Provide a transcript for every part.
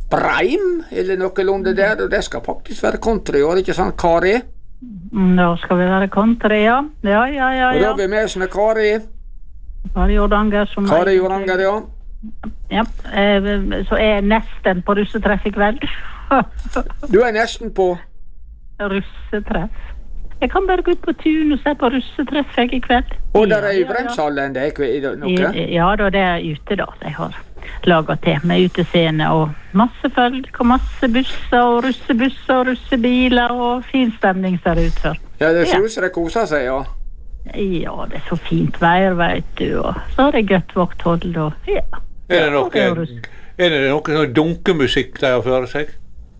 Breim, eller noenlunde der, og det skal faktisk være country, og ikke sant, Kari? Da skal vi være country, ja. Ja. Og da er vi med oss med Kari. Kari Jordanger som Kari Jordanger, ja. Ja, så er nesten på russetreff I kveld. Du er nesten på? Russetreff. Jeg kan bare gå ut på tun og se på russetreff I kveld. Og der er I Bremshallen, det er noe? Ja, da, det er ute da. De har laget til med utescene og masse folk og masse busser og russebiler og fin stemning ser det ut for. Ja, det ser ut som det koser seg, ja. Ja, det er så fint vær, vet du, og så har det godt vakthold, og ja. Er det noe sånn dunkemusikk der å føre seg?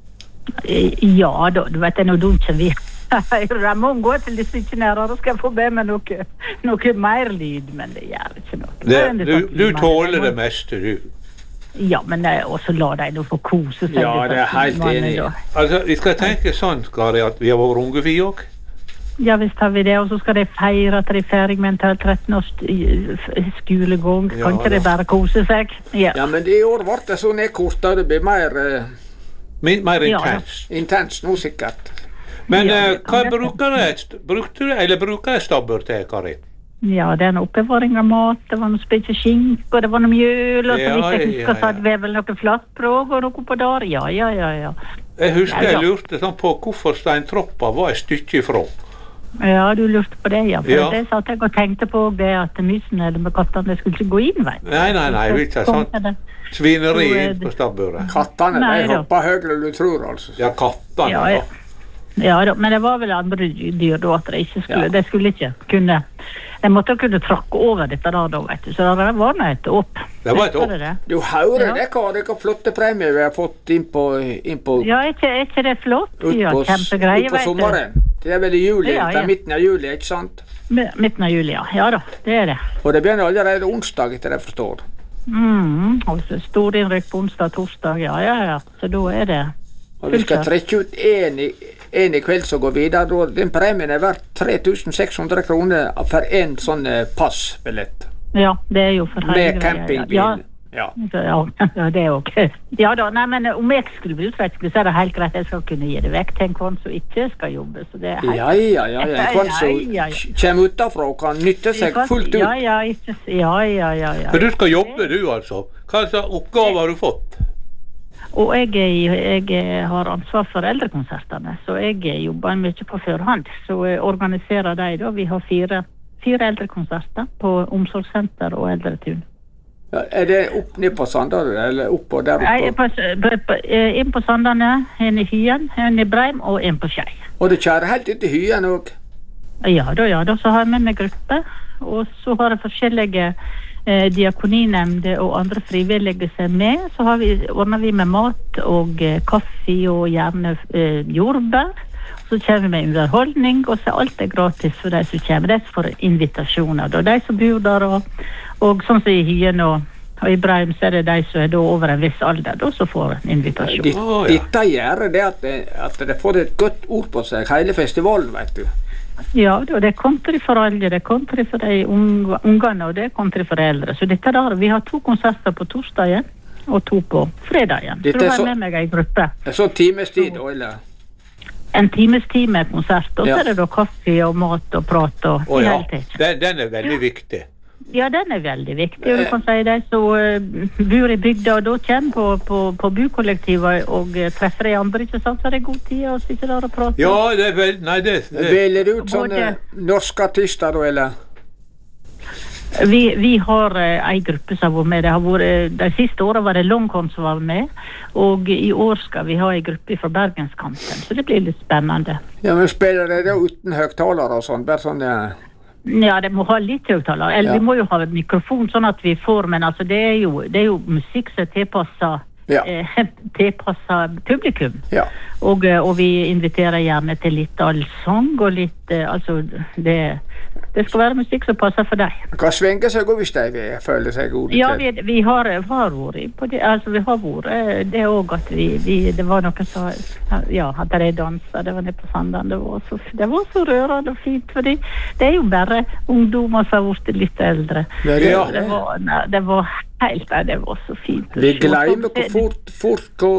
Ja, da, du vet, det er noe dumt som vi jeg må gå til de sykkenærer og skal få be meg noe mer lyd, men det gjør ikke noe. Du tåler det meste, du. Ja, men også la deg nå få kose seg. Ja, det er helt enig. Altså, vi skal tenke sånn, Kari, at vi har vært unge vi også. Ja, visst har vi det, og så skal de feire at de er ferdig med en 13 års skolegång. Kan ikke de bare kose seg? Ja, men I år ble det så nedkort, det blir mer intens. Intens nå sikkert. Men hva bruker jeg stabbur til, Kari? Ja, det er en oppbevaring av mat, det var noe spesielt skink, og det var noe mjøl, og så vidt jeg husker, så hadde vi vel noe flatbrød og noe på der. Ja. Jeg husker jeg lurte sånn på hvorfor Steintroppa var et stykke ifra. Ja, du lurte på det, ja. For det satt jeg og tenkte på det at mysen eller med kattene skulle ikke gå inn, vet du. Nei, ikke sånn svineri på stabburet. Kattene, de hopper høyere, du tror altså. Ja, kattene, ja. Ja, men det var vel andre dyr da, at de skulle ikke kunne, de måtte kunne trakke over dette da, vet du, så det var noe et opp. Det var et opp. Du hører det, Kari, hva flotte premier vi har fått inn på Ja, ikke det flott? Ja, kjempegreie, vet du. På sommeren. Det er vel I juli, det er midten av juli, ikke sant? Midten av juli, ja da, det er det. Og det begynner allerede onsdag, etter det jeg forstår. Altså stor innrykk på onsdag, torsdag, ja, så da er det. Og vi skal trekke ut en I kveld som går videre, og den premien er verdt 3600 kroner for en sånn passbillett. Ja, det er jo for hele med campingbil. Ja, det er ok. Ja da, nei, men om jeg skulle bli utvekkelig, så er det helt greit jeg skal kunne gi det vekk til en kvann som ikke skal jobbe, så det er helt... Ja, en kvann som kommer utenfra og kan nytte seg fullt ut. Ja. Men du skal jobbe, du altså. Hva slags oppgaver har du fått? Og jeg har ansvar for eldrekonsertene, så jeg jobber mye på førhånd. Så jeg organiserer de da. Vi har fire eldrekonserter på omsorgssenter og eldretun. Ja, er det opp ned på Sandane, eller opp og der oppe? En på Sandane, en I Hyen, en I Breim og en på Skei. Og du kjører helt ut I Hyen også? Ja da, så har jeg med meg gruppe, og så har jeg forskjellige diakoninemnde og andre frivillige seg med, så ordner vi med mat og kaffe og gjerne jordbær, så kommer vi med underholdning, og så alt gratis for de som kommer, de som får invitasjoner, og de som bor der, og sånn som I Hyen og I Breim, så er det de som er da over en viss alder, da som får en invitasjon. Dette gjør det at det får et godt ord på seg, hele festivalen, vet du. Ja, og det er country for alle, det er country for de ungene, og det er country for eldre. Så dette der, vi har 2 konserter på torsdagen, og 2 på fredagen. Så du har med meg en gruppe. Det er så timestid, eller? En timestid med konsert, og så er det da kaffe og mat og prat og hele tiden. Den er veldig viktig. Ja, den er veldig viktig, og du kan si de som bor I bygda, og da kommer på bukollektivet og treffer de andre, ikke sant, så er det god tid å sitte der og prate. Ja, det er vel, nei, det. Velger ut sånne norske artister, eller? Vi har en gruppe som har vært med. Det har vært, de siste årene var det Longhorn som var med, og I år skal vi ha en gruppe fra Bergenskanten, så det blir litt spennende. Ja, men spiller det da uten høgtalere og sånn, bare sånn... Ja, det må ha litt høgtaler. Eller vi må jo ha mikrofon sånn at vi får, men altså det er jo musikk som tilpasser publikum. Ja. Og vi inviterer gjerne til litt allsang og litt, altså det skal være musikk som passer for deg. Hva svinger seg hvis de føler seg gode til? Ja, vi har vært på det, altså vi har vært, det også at det var noe så, ja, at de danset, det var nede på Sandane, det var så rørende og fint, fordi det er jo bare ungdommer som har vært litt eldre. Ja. Det var helt, det var så fint. Vi glemmer hvor fort